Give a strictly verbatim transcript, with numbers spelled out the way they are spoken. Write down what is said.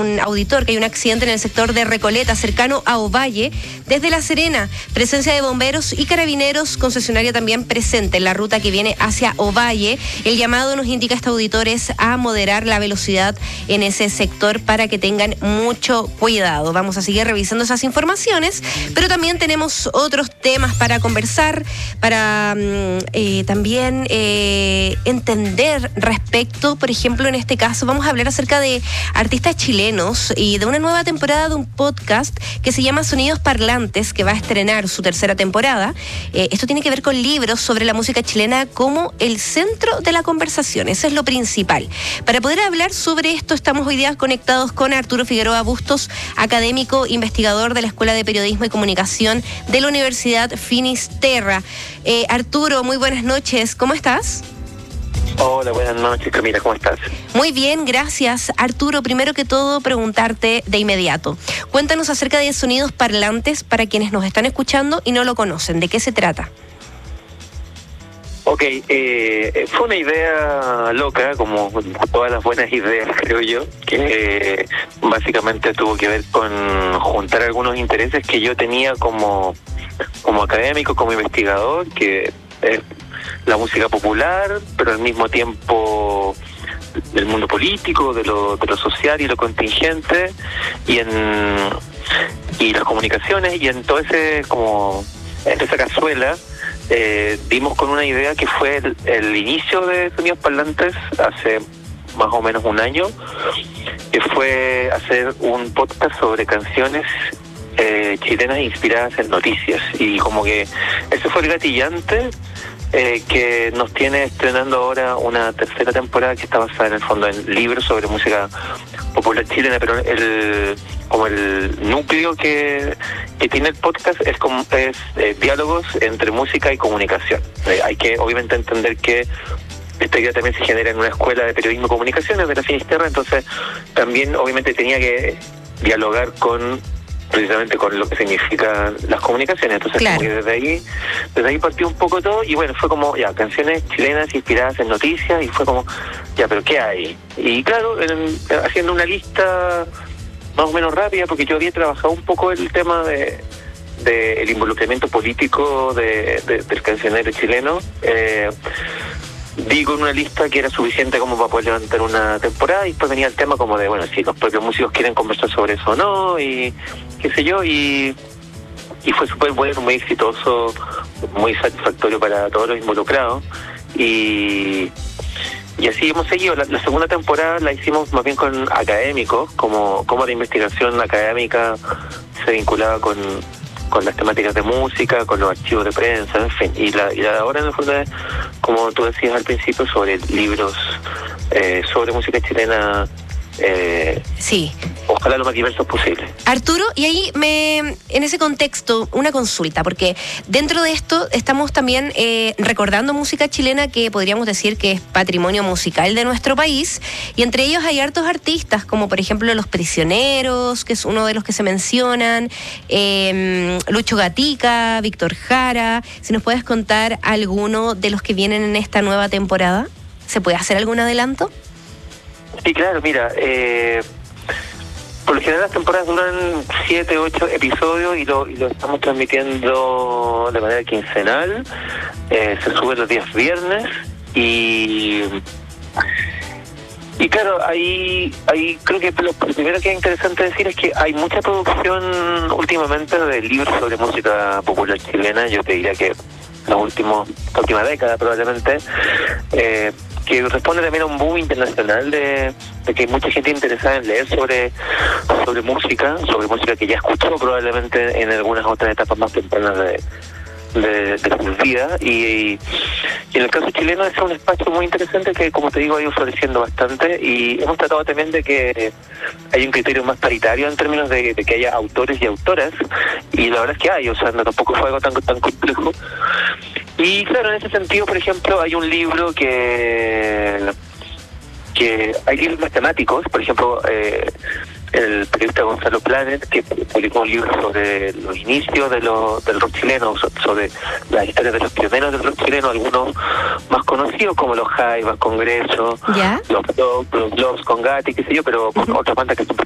un auditor que hay un accidente en el sector de Recoleta, cercano a Ovalle, desde La Serena. Presencia de bomberos y carabineros, concesionaria también presente en la ruta que viene hacia Ovalle. El llamado, nos indica este auditor, es a moderar la velocidad en ese sector para que tengan mucho cuidado. Vamos a seguir revisando esas informaciones, pero también tenemos otros temas para conversar, para eh, también eh, entender respecto, por ejemplo, en este caso vamos a hablar acerca de artistas chilenos y de una nueva temporada de un podcast que se llama Sonidos Parlantes, que va a estrenar su tercera temporada. Eh, esto tiene que ver con libros sobre la música chilena como el centro de la conversación. Eso es lo principal. Para poder hablar sobre esto, estamos hoy día conectados con Arturo Figueroa Bustos, académico, investigador de la Escuela de Periodismo y Comunicación de la Universidad Finisterra. Eh, Arturo, muy buenas noches. ¿Cómo estás? Hola, buenas noches, Camila, ¿cómo estás? Muy bien, gracias. Arturo, primero que todo, preguntarte de inmediato. Cuéntanos acerca de Sonidos Parlantes para quienes nos están escuchando y no lo conocen. ¿De qué se trata? Ok, eh, fue una idea loca, como todas las buenas ideas, creo yo, que eh, básicamente tuvo que ver con juntar algunos intereses que yo tenía como, como académico, como investigador, que es la música popular, pero al mismo tiempo del mundo político, de lo, de lo social y lo contingente, y en y las comunicaciones, y en todo ese, como, en esa cazuela, eh, dimos con una idea que fue el, el inicio de Sonidos Parlantes hace más o menos un año, que fue hacer un podcast sobre canciones eh, chilenas inspiradas en noticias, y como que ese fue el gatillante Eh, que nos tiene estrenando ahora una tercera temporada que está basada en el fondo en libros sobre música popular chilena, pero el como el núcleo que, que tiene el podcast es como es eh, diálogos entre música y comunicación. Eh, hay que obviamente entender que esta idea también se genera en una escuela de periodismo y comunicaciones de la Finisterra, entonces también obviamente tenía que dialogar con precisamente con lo que significan las comunicaciones. Entonces, claro, como que desde ahí desde ahí partió un poco todo, y bueno, fue como, ya, canciones chilenas inspiradas en noticias, y fue como, ya, pero ¿qué hay? Y claro, en, haciendo una lista más o menos rápida, porque yo había trabajado un poco el tema de del de involucramiento político de, de, del cancionero chileno, eh, digo en una lista que era suficiente como para poder levantar una temporada, y después venía el tema como de, bueno, si los propios músicos quieren conversar sobre eso o no, y qué sé yo, y y fue súper bueno, muy exitoso, muy satisfactorio para todos los involucrados, y y así hemos seguido. La, la segunda temporada la hicimos más bien con académicos, como, como la investigación académica se vinculaba con con las temáticas de música, con los archivos de prensa, en fin. Y la, y la ahora en el fondo es, como tú decías al principio, sobre libros eh, sobre música chilena. Eh, sí. Ojalá lo más diversos posible. Arturo, y ahí me, en ese contexto, una consulta, porque dentro de esto estamos también eh, recordando música chilena que podríamos decir que es patrimonio musical de nuestro país, y entre ellos hay hartos artistas, como por ejemplo Los Prisioneros, que es uno de los que se mencionan, eh, Lucho Gatica, Víctor Jara. Si nos puedes contar alguno de los que vienen en esta nueva temporada, ¿se puede hacer algún adelanto? Sí, claro, mira, eh, por lo general las temporadas duran siete, ocho episodios, y lo, y lo estamos transmitiendo de manera quincenal. Eh, se sube los días viernes, y y claro, ahí, ahí creo que lo primero que es interesante decir es que hay mucha producción últimamente de libros sobre música popular chilena. Yo te diría que la, último, la última década probablemente, eh, que responde también a un boom internacional de, de que hay mucha gente interesada en leer sobre sobre música, sobre música que ya escuchó probablemente en algunas otras etapas más tempranas de, de, de su vida, y, y, y en el caso chileno es un espacio muy interesante que, como te digo, ha ido floreciendo bastante, y hemos tratado también de que hay un criterio más paritario en términos de, de que haya autores y autoras, y la verdad es que hay, o sea, no, tampoco fue algo tan, tan complejo. Y claro, en ese sentido, por ejemplo, hay un libro que que hay libros más temáticos, por ejemplo, eh, el periodista Gonzalo Planet, que publicó un libro sobre los inicios de lo, del rock chileno, sobre las historias de los pioneros del rock chileno, algunos más conocidos como los Jaivas, Congreso, ¿Ya? los Blobs, los Blobs con Gatti, qué sé yo, pero uh-huh. otras bandas que son